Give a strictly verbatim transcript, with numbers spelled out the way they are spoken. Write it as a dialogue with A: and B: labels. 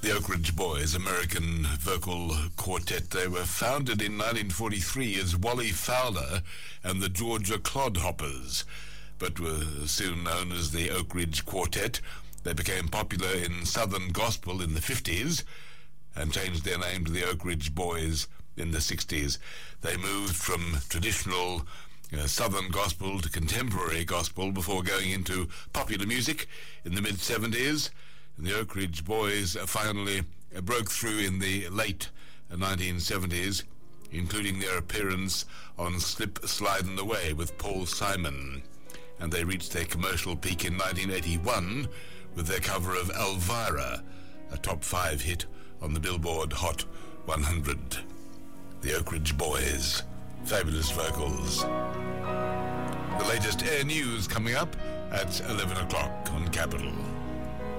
A: The Oak Ridge Boys, American vocal quartet. They were founded in nineteen forty-three as Wally Fowler and the Georgia Clodhoppers, but were soon known as the Oak Ridge Quartet. They became popular in Southern gospel in the fifties and changed their name to the Oak Ridge Boys in the sixties. They moved from traditional uh, Southern gospel to contemporary gospel before going into popular music in the mid-seventies. And the Oak Ridge Boys finally uh, broke through in the late uh, nineteen seventies, including their appearance on Slip Slidin' Away with Paul Simon. And they reached their commercial peak in nineteen eighty-one with their cover of Elvira, a top five hit on the Billboard Hot one hundred. The Oak Ridge Boys, fabulous vocals. The latest Air News coming up at eleven o'clock on Capital.